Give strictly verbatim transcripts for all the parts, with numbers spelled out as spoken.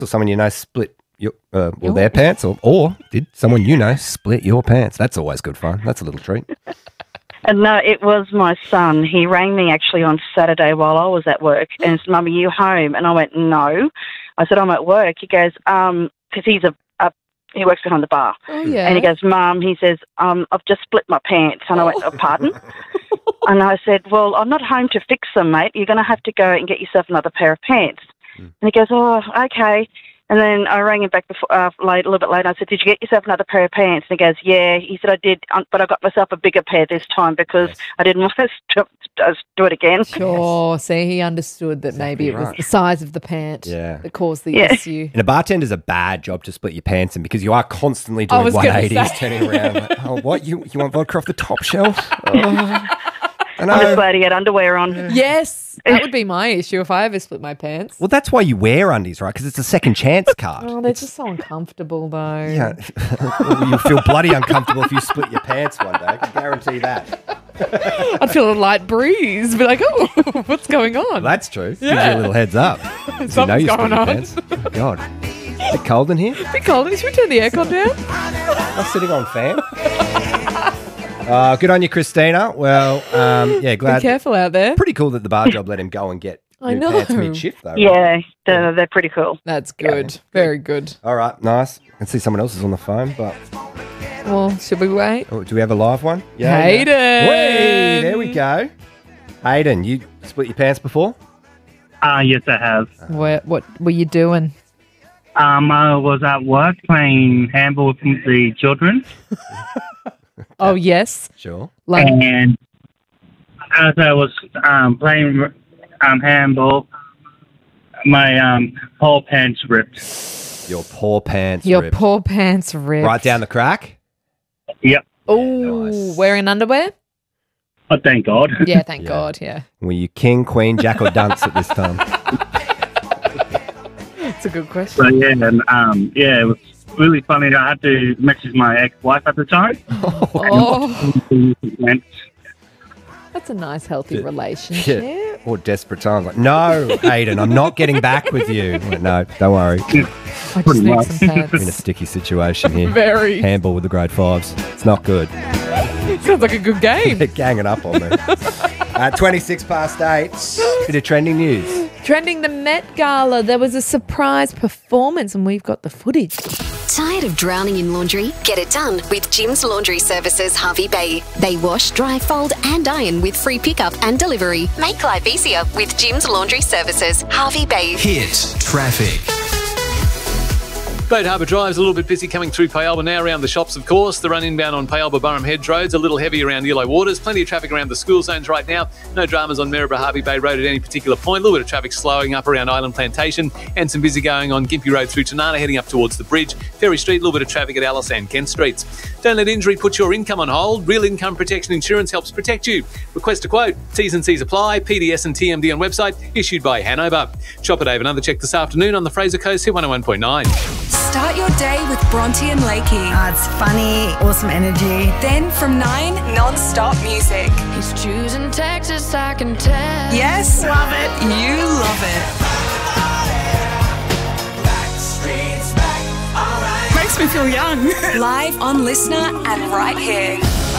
or someone you know split your, uh, well, their pants, or, or did someone you know split your pants? That's always good fun. That's a little treat. And no, it was my son. He rang me actually on Saturday while I was at work and said, Mummy, you home? And I went, no. I said, I'm at work. He goes, um, because he's a, a, he works behind the bar. Oh, yeah. And he goes, Mum, he says, um, I've just split my pants. And I went, oh, pardon? And I said, well, I'm not home to fix them, mate. You're going to have to go and get yourself another pair of pants. Mm. And he goes, oh, okay. And then I rang him back before, uh, late, a little bit later. I said, did you get yourself another pair of pants? And he goes, yeah. He said, I did, um, but I got myself a bigger pair this time because yes. I didn't want to st- st- do it again. Sure. See, he understood that exactly maybe it was right. the size of the pant yeah. that caused the yeah. issue. And a bartender's a bad job to split your pants in because you are constantly doing one eighties, turning around. Like, oh, what? You, you want vodka off the top shelf? Oh. I'm just glad he had underwear on. Yes, that would be my issue if I ever split my pants. Well, that's why you wear undies, right? Because it's a second chance card. Oh, they're it's, just so uncomfortable, though. Yeah, you'll feel bloody uncomfortable if you split your pants one day. I can guarantee that. I'd feel a light breeze, be like, oh, what's going on? Well, that's true. Yeah. Gives you a little heads up. Something's you know you going on. Pants. Oh, God. Is it cold in here? It's a bit cold. Should we turn the aircon down? I'm sitting on fan. Uh, good on you, Christina. Well, um, yeah, glad. Be careful out there. Pretty cool that the bar job let him go and get I new know. pants mid-shift, though. Yeah, right? they're, they're pretty cool. That's good. Yeah. Very good. All right, nice. I can see someone else is on the phone, but... Well, should we wait? Oh, do we have a live one? Yeah, Hayden! Yeah. Whee, there we go. Hayden, you split your pants before? Uh, yes, I have. What, what were you doing? Um, I was at work playing handball with the children. Oh, yes. Sure. Like- and as I was um, playing um, handball, my um, poor pants ripped. Your poor pants Your ripped. poor pants ripped. Right down the crack? Yep. Oh, nice. Wearing underwear? Oh, thank God. Yeah, thank Yeah. God, yeah. Were you king, queen, jack, or dunce at this time? That's a good question. So, yeah, and, um, yeah, it was really funny. I had to message my ex-wife at the time. Oh, And that's a nice, healthy relationship. Yeah. Or desperate times. Like, no, Hayden, I'm not getting back with you. I'm like, no, don't worry. I just need some I'm in a pants. sticky situation here. Very. Handball with the grade fives. It's not good. Sounds like a good game. They're ganging up on me. uh, twenty-six past eight. Bit of trending news. Trending the Met Gala, there was a surprise performance and we've got the footage. Tired of drowning in laundry? Get it done with Jim's Laundry Services Harvey Bay. They wash, dry, fold and iron with free pickup and delivery. Make life easier with Jim's Laundry Services Harvey Bay. Hit traffic. Boat Harbour Drive's a little bit busy coming through Payalba now around the shops, of course. The run inbound on Payalba Burham Head Road's a little heavy around Yellow Waters. Plenty of traffic around the school zones right now. No dramas on Maryborough Harvey Bay Road at any particular point. A little bit of traffic slowing up around Island Plantation and some busy going on Gympie Road through Tanana heading up towards the bridge. Ferry Street, a little bit of traffic at Alice and Kent Streets. Don't let injury put your income on hold. Real Income Protection Insurance helps protect you. Request a quote. T's and C's apply. P D S and T M D on website. Issued by Hanover. Shop at Ave. Another check this afternoon on the Fraser Coast Hit one oh one point nine. Start your day with Bronte and Lakey. Oh, it's funny, awesome energy. Then from nine, non-stop music. He's choosing Texas, I can tell. Yes, love it. You love it. Makes me feel young. Live on Listener and right here.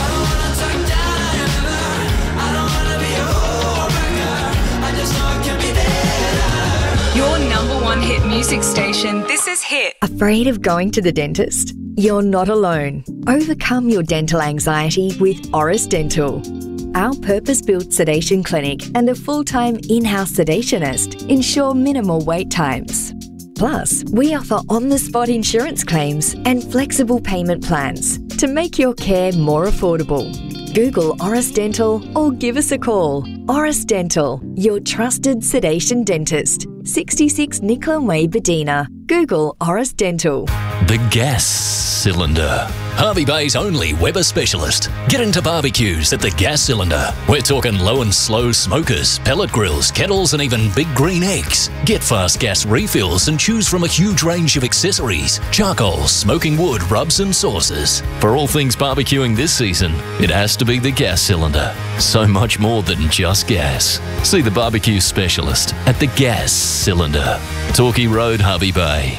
Your number one hit music station. This is Hit. Afraid of going to the dentist? You're not alone. Overcome your dental anxiety with Oris Dental. Our purpose-built sedation clinic and a full-time in-house sedationist ensure minimal wait times. Plus, we offer on-the-spot insurance claims and flexible payment plans to make your care more affordable. Google Oris Dental or give us a call. Oris Dental, your trusted sedation dentist. sixty-six Nicklin Way, Bedina. Google Oris Dental. The gas cylinder. Harvey Bay's only Weber specialist. Get into barbecues at the Gas Cylinder. We're talking low and slow smokers, pellet grills, kettles and even big green eggs. Get fast gas refills and choose from a huge range of accessories, charcoal, smoking wood, rubs and sauces. For all things barbecuing this season, it has to be the Gas Cylinder. So much more than just gas. See the barbecue specialist at the Gas Cylinder. Torquay Road, Harvey Bay.